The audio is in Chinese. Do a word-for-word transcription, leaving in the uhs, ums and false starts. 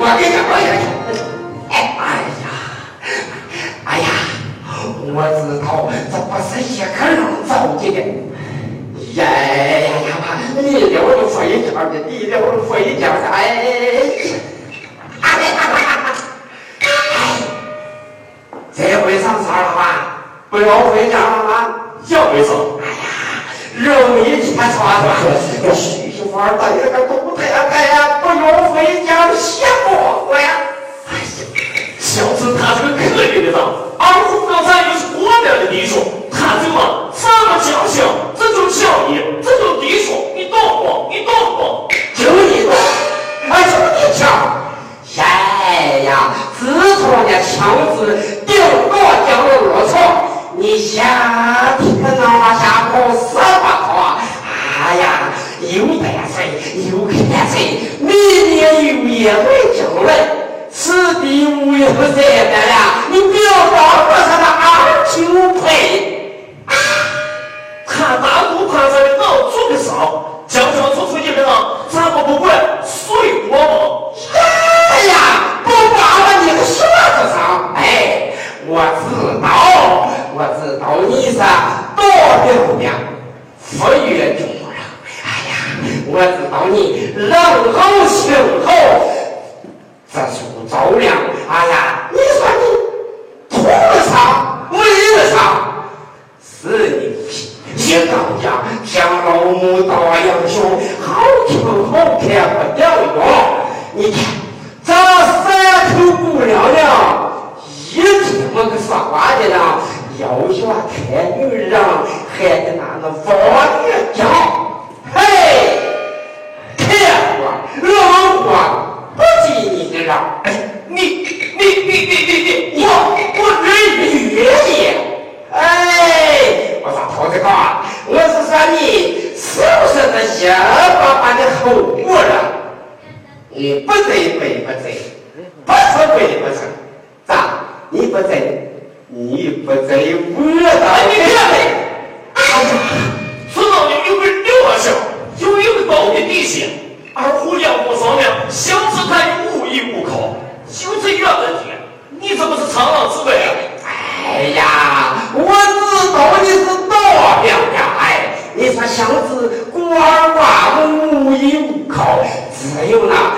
我给你我也哎哎呀哎呀，我知道这不是一个人造的。呀呀呀吧，你溜了飞点的，你溜了飞点的，哎，哎呀，这回上山了吧？不要回家了吗？ 要回走。 哎呀，容易去他穿穿，媳妇儿带了个肚太太呀，不要回家嫌我呀！ 哎呀，小子他这个可怜的人，二虎刚才又是过来的弟兄，他这么这么讲究，这就教义，这就弟兄，你懂不？你懂不？ 就你懂，哎，就你讲。哎呀，自从那枪子顶多降了落错，你夏天哪下坡十八坡，哎呀，又白水又看水，明年又也会挣来，此地无有这边了，你不要光说他的二九配。 他大肚盘上的脑做的少，将将做出一个人，咱们不管随我吗？ 哎呀，不管了你个舌头上，哎，我知道，我知道你是多漂亮，富裕中人。哎呀，我知道你人好心好，这属照亮。哎呀，你说你图了啥？为了啥？是你一当家像老母大英雄，好听好看不掉用。你看这三头姑娘娘一听我个说话的呢，要学看女人还得拿那王月讲，嘿，看我让我不记你的人， 你你你你你你我我人越也，哎，我咋说这个？我是说你是不是那些爸爸的后母了？你不对对不对？不是对不是？咋？你不对，你不对，我的你别对。 哎呀，知道你有个六下，有一个道德底线，而虎两国上面，小子他又无依无靠，就这样的天，你怎么是长浪之辈啊？ 哎呀，我知道你是多漂亮，哎，你说小子孤儿寡母无依无靠，只有那